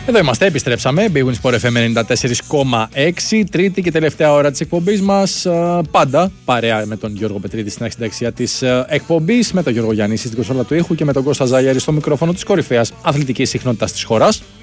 Εδώ είμαστε, επιστρέψαμε. Big Win Sport FM 94,6. Τρίτη και τελευταία ώρα της εκπομπής μας. Πάντα παρέα με τον Γιώργο Πετρίδη στην δεξιά της εκπομπής, με τον Γιώργο Γιάννη στην κονσόλα του ήχου και με τον Κώστα Ζάγιαρη στο μικρόφωνο της κορυφαίας αθλητικής συχνότητας της χώρας.